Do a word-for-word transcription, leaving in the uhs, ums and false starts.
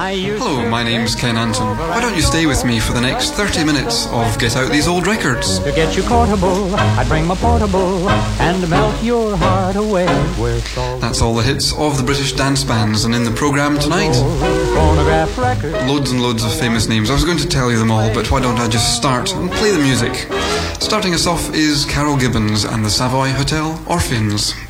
Hello, my name's Ken Anton. Why don't you stay with me for the next thirty minutes of Get Out These Old Records? To get you portable, I'd bring my portable and melt your heart away. That's all the hits of the British dance bands, and in the programme tonight, loads and loads of famous names. I was going to tell you them all, but why don't I just start and play the music? Starting us off is Carol Gibbons and the Savoy Hotel Orpheans.